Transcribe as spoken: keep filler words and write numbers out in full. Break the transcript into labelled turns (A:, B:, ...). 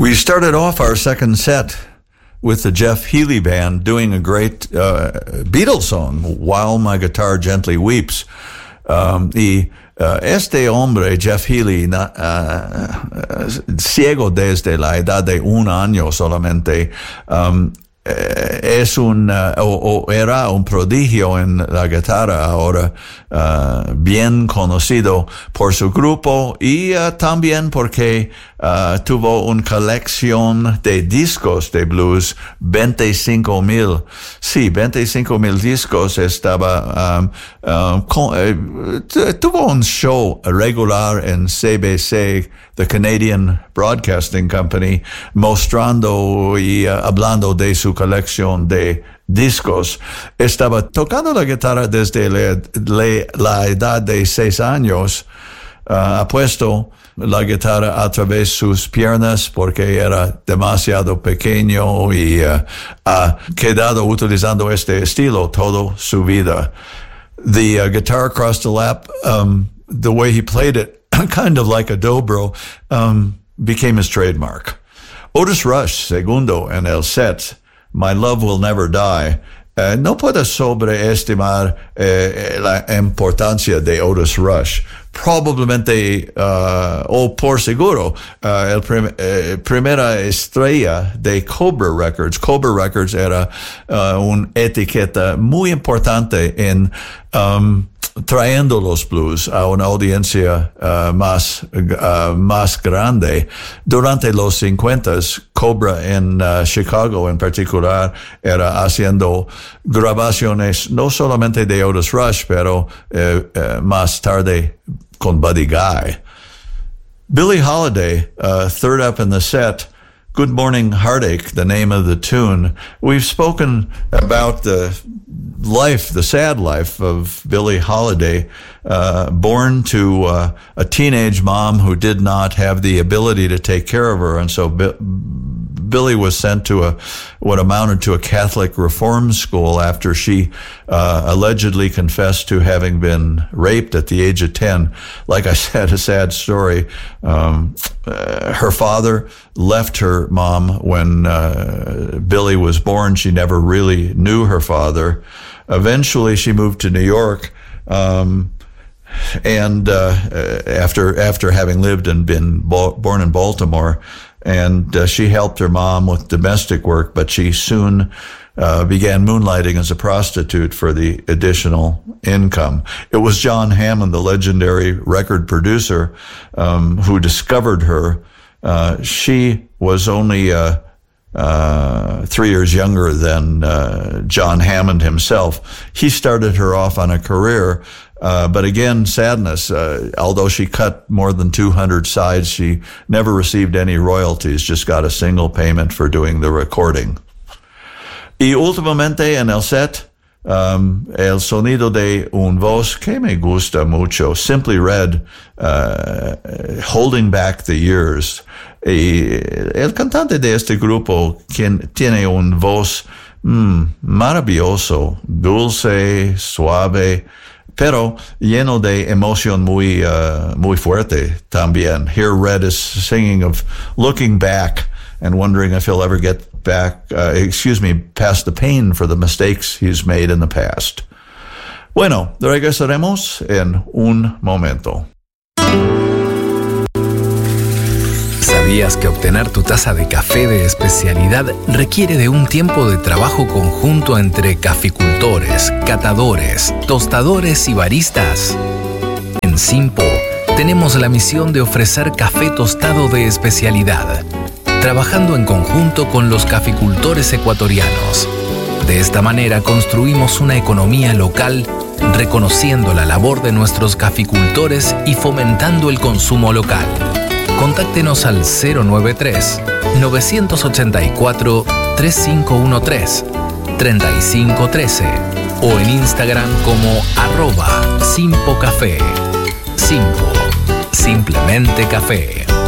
A: We started off our second set with the Jeff Healey Band doing a great uh, Beatles song, While My Guitar Gently Weeps. Um, y uh, este hombre, Jeff Healey, na, uh, ciego desde la edad de un año solamente, um, es un uh, o, o era un prodigio en la guitarra, ahora uh, bien conocido por su grupo y uh, también porque uh, tuvo una colección de discos de blues, veinticinco mil, sí, veinticinco mil discos. Estaba um, um, con, uh, t- tuvo un show regular en C B C, the Canadian Broadcasting Company, mostrando y uh, hablando de su colección de discos. Estaba tocando la guitarra desde le, le, la edad de seis años. Uh, ha puesto la guitarra a través de sus piernas porque era demasiado pequeño y uh, ha quedado utilizando este estilo toda su vida. The uh, guitar across the lap, um, the way he played it, kind of like a dobro, um, became his trademark. Otis Rush, segundo en el set, My Love Will Never Die. Uh, no puedo sobreestimar eh, la importancia de Otis Rush. Probablemente, uh, o por seguro, uh, el prim- eh, primera estrella de Cobra Records. Cobra Records era uh, una etiqueta muy importante en um, trayendo los blues a una audiencia uh, más uh, más grande. Durante los cincuentas, Cobra en uh, Chicago en particular era haciendo grabaciones no solamente de Otis Rush, pero uh, uh, más tarde con Buddy Guy. Billie Holiday, uh, third up in the set, Good Morning Heartache, the name of the tune. We've spoken about the life, the sad life of Billie Holiday, uh, born to uh, a teenage mom who did not have the ability to take care of her. And so Bi- Billie was sent to a, what amounted to a Catholic reform school after she uh, allegedly confessed to having been raped at the age of ten. Like I said, a sad story. Um, uh, her father left her mom when uh, Billie was born. She never really knew her father. Eventually, she moved to New York, um, and uh, after after having lived and been bo- born in Baltimore, and uh, she helped her mom with domestic work, but she soon uh, began moonlighting as a prostitute for the additional income. It was John Hammond, the legendary record producer, um, who discovered her. Uh, she was only uh, uh, three years younger than uh, John Hammond himself. He started her off on a career, uh, but again, sadness. Uh, although she cut more than two hundred sides, she never received any royalties, just got a single payment for doing the recording. Y últimamente en el set, Um, el sonido de un voz que me gusta mucho, Simply Red, uh, Holding Back the Years. Y el cantante de este grupo, quien tiene un voz mm, maravilloso, dulce, suave, pero lleno de emoción muy, uh, muy fuerte también. Here Red is singing of looking back and wondering if he'll ever get back, uh, excuse me, past the pain for the mistakes he's made in the past. Bueno, regresaremos en un momento.
B: ¿Sabías que obtener tu taza de café de especialidad requiere de un tiempo de trabajo conjunto entre caficultores, catadores, tostadores y baristas? En Simpo tenemos la misión de ofrecer café tostado de especialidad, trabajando en conjunto con los caficultores ecuatorianos. De esta manera construimos una economía local, reconociendo la labor de nuestros caficultores y fomentando el consumo local. Contáctenos al cero noventa y tres, nueve ocho cuatro, tres cinco uno tres, tres cinco uno tres o en Instagram como arroba Simpo Café. Simpo, simplemente café.